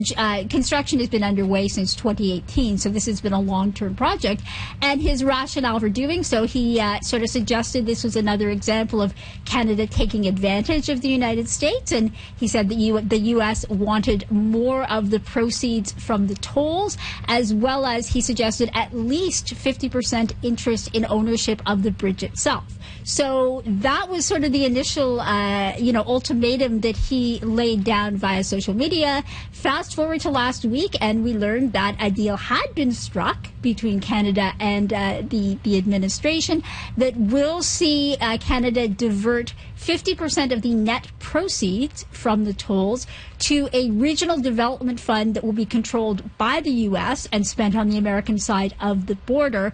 Construction has been underway since 2018, so this has been a long-term project. And his rationale for doing so, he sort of suggested this was another example of Canada taking advantage of the United States. And he said that the U.S. wanted more of the proceeds from the tolls, as well as he suggested at least 50% interest in ownership of the bridge itself. So that was sort of the initial, ultimatum that he laid down via social media. Fast forward to last week, and we learned that a deal had been struck between Canada and the administration that will see Canada divert 50% of the net proceeds from the tolls to a regional development fund that will be controlled by the U.S. and spent on the American side of the border.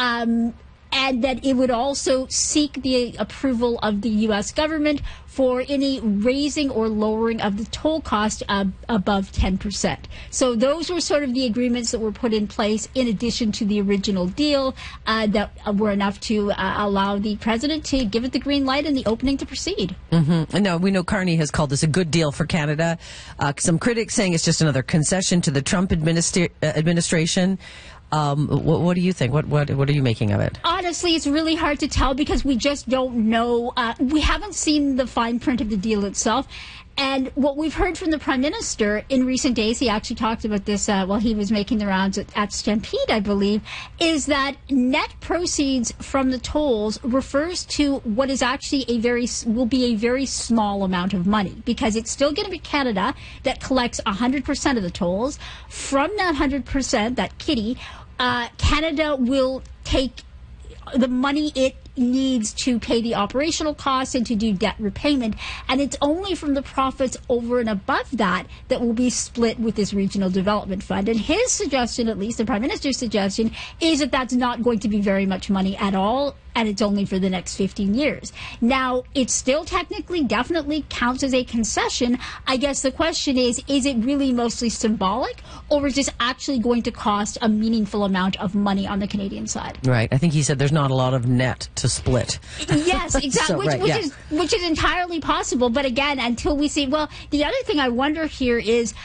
And that it would also seek the approval of the U.S. government for any raising or lowering of the toll cost above 10%. So those were sort of the agreements that were put in place in addition to the original deal that were enough to allow the president to give it the green light and the opening to proceed. Mm-hmm. No, we know Carney has called this a good deal for Canada. Some critics saying it's just another concession to the Trump administration. What do you think? What are you making of it? Honestly, it's really hard to tell because we just don't know. We haven't seen the fine print of the deal itself. And what we've heard from the Prime Minister in recent days, he actually talked about this while he was making the rounds at Stampede, I believe, is that net proceeds from the tolls refers to what is actually will be a very small amount of money, because it's still going to be Canada that collects 100% of the tolls. From that 100%, that kitty, Canada will take the money it needs to pay the operational costs and to do debt repayment, and it's only from the profits over and above that that will be split with this regional development fund. And his suggestion, at least the Prime Minister's suggestion, is that that's not going to be very much money at all, and it's only for the next 15 years. Now, it still technically definitely counts as a concession. I guess the question is it really mostly symbolic, or is this actually going to cost a meaningful amount of money on the Canadian side? Right. I think he said there's not a lot of net to split. Yes, exactly, so, which is entirely possible. But again, until we see, well, the other thing I wonder here is,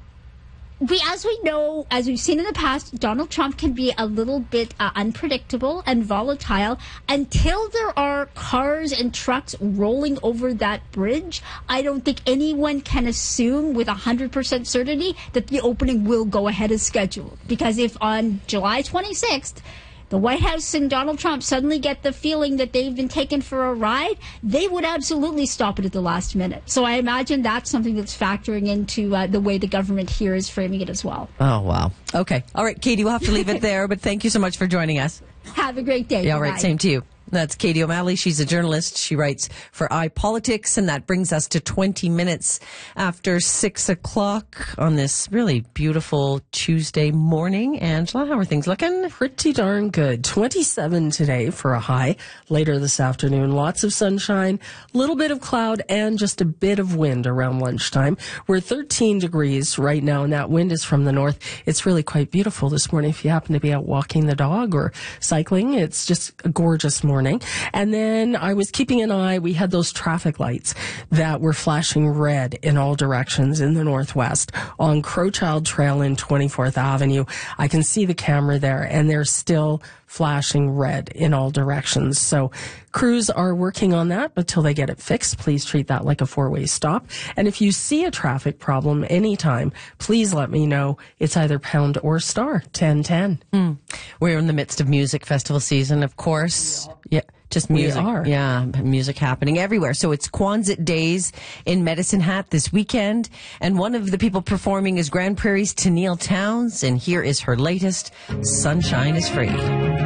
as we know, as we've seen in the past, Donald Trump can be a little bit unpredictable and volatile. Until there are cars and trucks rolling over that bridge, I don't think anyone can assume with 100% certainty that the opening will go ahead as scheduled. Because if on July 26th, the White House and Donald Trump suddenly get the feeling that they've been taken for a ride, they would absolutely stop it at the last minute. So I imagine that's something that's factoring into the way the government here is framing it as well. Oh, wow. Okay. All right, Katie, we'll have to leave it there, but thank you so much for joining us. Have a great day. Yeah, all right. Same to you. That's Katie O'Malley. She's a journalist. She writes for iPolitics, and that brings us to 20 minutes after 6 o'clock on this really beautiful Tuesday morning. Angela, how are things looking? Pretty darn good. 27 today for a high. Later this afternoon, lots of sunshine, a little bit of cloud, and just a bit of wind around lunchtime. We're 13 degrees right now, and that wind is from the north. It's really quite beautiful this morning. If you happen to be out walking the dog or cycling, it's just a gorgeous morning. And then I was keeping an eye. We had those traffic lights that were flashing red in all directions in the northwest on Crowchild Trail in 24th Avenue. I can see the camera there, and they're still flashing red in all directions. So crews are working on that until they get it fixed. Please treat that like a four-way stop. And if you see a traffic problem anytime, please let me know. It's either pound or star 1010. We're in the midst of music festival season, of course. Yeah. Just music. We are. Yeah, music happening everywhere. So it's Quonset Days in Medicine Hat this weekend. And one of the people performing is Grand Prairie's Tennille Townes. And here is her latest, Sunshine is Free.